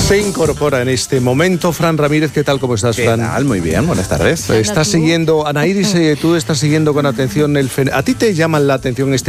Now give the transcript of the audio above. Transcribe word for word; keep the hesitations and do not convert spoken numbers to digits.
Se incorpora en este momento Fran Ramírez. ¿Qué tal? ¿Cómo estás, ¿Qué Fran? tal? Muy bien, buenas tardes. Estás siguiendo, Ana Iris, eh, tú estás siguiendo con atención el fenómeno. ¿A ti te llaman la atención este